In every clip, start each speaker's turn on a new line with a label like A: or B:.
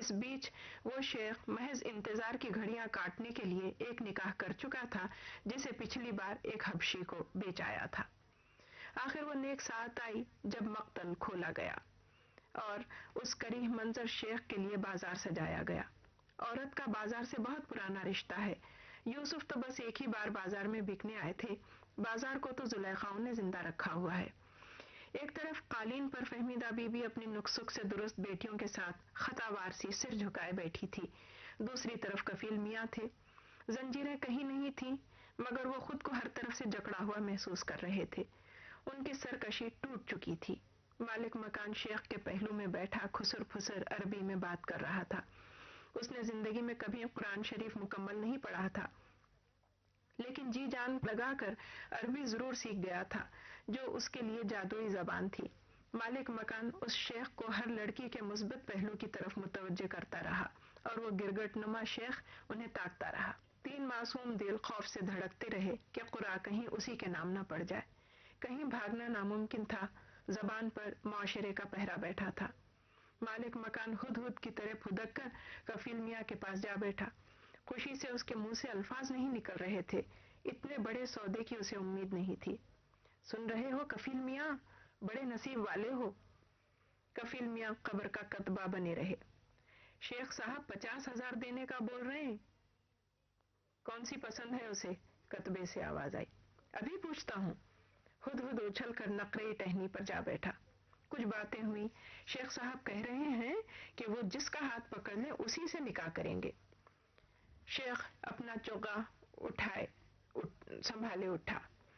A: اس بیچ وہ شیخ محض انتظار کی گھڑیاں کاٹنے کے لیے ایک نکاح کر چکا تھا جسے پچھلی بار ایک حبشی کو بیچ آیا تھا۔ آخر وہ نیک ساعت آئی جب مقتل کھولا گیا اور اس کریہ منظر شیخ کے لیے بازار سجایا گیا۔ عورت کا بازار سے بہت پرانا رشتہ ہے۔ یوسف تو بس ایک ہی بار بازار میں بکنے آئے تھے، بازار کو تو زلیخا نے زندہ رکھا ہوا ہے۔ ایک طرف قالین پر فہمیدہ بی بی اپنی نکسک سے درست بیٹیوں کے ساتھ خطا وار سی سر جھکائے بیٹھی تھی، دوسری طرف کفیل میاں تھے۔ زنجیریں کہیں نہیں تھیں مگر وہ خود کو ہر طرف سے جکڑا ہوا محسوس کر رہے تھے۔ ان کی سرکشی ٹوٹ چکی تھی۔ مالک مکان شیخ کے پہلو میں بیٹھا خسر پھسر عربی میں بات کر رہا تھا۔ اس نے زندگی میں کبھی قرآن شریف مکمل نہیں پڑھا تھا، لیکن جی جان لگا کر عربی ضرور سیکھ گیا تھا جو اس کے لیے جادوئی زبان تھی۔ مالک مکان اس شیخ کو ہر لڑکی کے مثبت پہلو کی طرف متوجہ کرتا رہا اور وہ گرگٹ نما شیخ انہیں تاکتا رہا۔ تین معصوم دل خوف سے دھڑکتے رہے کہ قرآن کہیں اسی کے نام نہ پڑ جائے۔ کہیں بھاگنا ناممکن تھا، زبان پر معاشرے کا پہرا بیٹھا تھا۔ مالک مکان ہد ہد کی طرح پھدک کر کفیل میاں کے پاس جا بیٹھا۔ خوشی سے اس کے منہ سے الفاظ نہیں نکل رہے تھے، اتنے بڑے سودے کی اسے امید نہیں تھی۔ سن رہے ہو کفیل میاں، بڑے نصیب والے ہو۔ کفیل میاں قبر کا کتبہ بنے رہے۔ شیخ صاحب 50,000 دینے کا بول رہے ہیں، کون سی پسند ہے اسے؟ کتبے سے آواز آئی۔ ابھی پوچھتا ہوں۔ ہد ہد اچھل کر نقرے ٹہنی پر جا بیٹھا۔ کچھ باتیں ہوئی۔ شیخ صاحب کہہ رہے ہیں کہ وہ جس کا ہاتھ پکڑ لے اسی سے نکاح کریں گے۔ شیخ اپنا چوغا سنبھالے اٹھا۔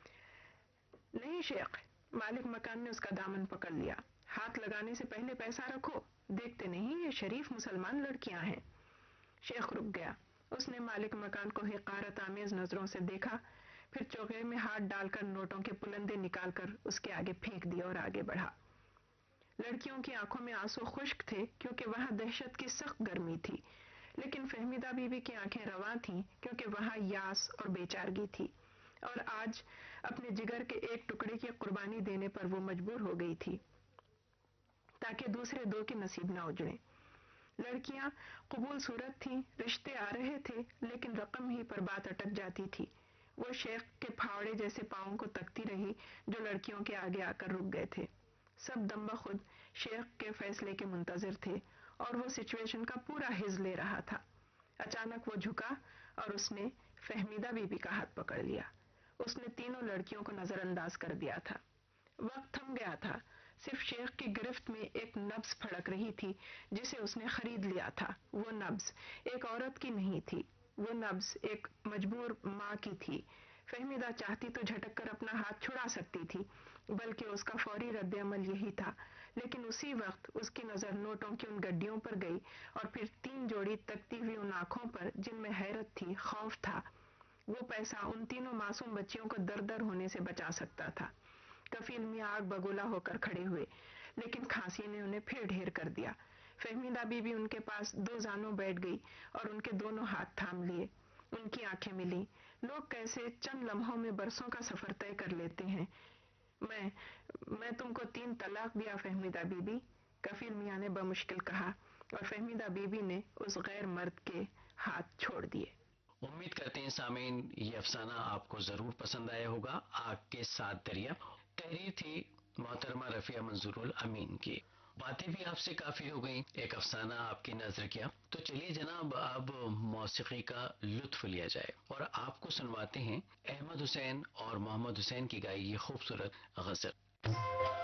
A: نہیں شیخ، مالک مکان نے اس کا دامن پکڑ لیا۔ ہاتھ لگانے سے پہلے پیسہ رکھو، دیکھتے نہیں یہ شریف مسلمان لڑکیاں ہیں۔ شیخ رک گیا۔ اس نے مالک مکان کو حقارت آمیز نظروں سے دیکھا، پھر چوغے میں ہاتھ ڈال کر نوٹوں کے پلندے نکال کر اس کے آگے پھینک دیے اور آگے بڑھا۔ لڑکیوں کی آنکھوں میں آنسو خشک تھے کیونکہ وہاں دہشت کی سخت گرمی تھی، لیکن فہمیدہ بی بی کی آنکھیں رواں تھیں کیونکہ وہاں یاس اور بے چارگی تھی، اور آج اپنے جگر کے ایک ٹکڑے کی قربانی دینے پر وہ مجبور ہو گئی تھی تاکہ دوسرے دو کے نصیب نہ اجڑیں۔ لڑکیاں قبول صورت تھیں، رشتے آ رہے تھے، لیکن رقم ہی پر بات اٹک جاتی تھی۔ وہ شیخ کے پھاوڑے جیسے پاؤں کو تکتی رہی جو لڑکیوں کے آگے آ کر رک گئے تھے۔ سب دم بخود شیخ کے فیصلے کے منتظر تھے اور وہ سچویشن کا پورا حظ لے رہا تھا۔ اچانک وہ جھکا اور اس نے فہمیدہ بی بی کا ہاتھ پکڑ لیا۔ اس نے تینوں لڑکیوں کو نظر انداز کر دیا تھا۔ وقت تھم گیا تھا، صرف شیخ کی گرفت میں ایک نبض پھڑک رہی تھی جسے اس نے خرید لیا تھا۔ وہ نبض ایک عورت کی نہیں تھی، وہ نبض ایک مجبور ماں کی تھی۔ فہمیدہ چاہتی تو جھٹک کر اپنا ہاتھ چھڑا سکتی تھی، بلکہ اس کا فوری رد عمل یہی تھا، لیکن اسی وقت اس کی نظر نوٹوں کی ان گڈیوں پر گئی اور پھر تین جوڑی تکتی ہوئی ان آنکھوں پر جن میں حیرت تھی، خوف تھا۔ وہ پیسہ ان تینوں معصوم بچیوں کو در در ہونے سے بچا سکتا تھا۔ کفیل میاں آگ بگولا ہو کر کھڑے ہوئے، لیکن کھانسی نے انہیں پھر ڈھیر کر دیا۔ فہمیدہ بی بی ان کے پاس دو زانوں بیٹھ گئی اور ان کے دونوں ہاتھ تھام لیے۔ ان کی آنکھیں ملی۔ لوگ کیسے چند لمحوں میں برسوں کا سفر طے کر لیتے ہیں۔ میں تم کو 3 طلاق دیا فہمیدہ بی بی، کفیل میاں نے بمشکل کہا، اور فہمیدہ بی بی نے اس غیر مرد کے ہاتھ چھوڑ دیے۔
B: امید کرتے ہیں سامعین یہ افسانہ آپ کو ضرور پسند آیا ہوگا۔ آگ کے 7 دریا، تحریر تھی محترمہ رفیہ منظور الامین کی۔ باتیں بھی آپ سے کافی ہو گئیں، ایک افسانہ آپ کی نظر کیا، تو چلیے جناب اب موسیقی کا لطف لیا جائے اور آپ کو سنواتے ہیں احمد حسین اور محمد حسین کی گائی یہ خوبصورت غزل۔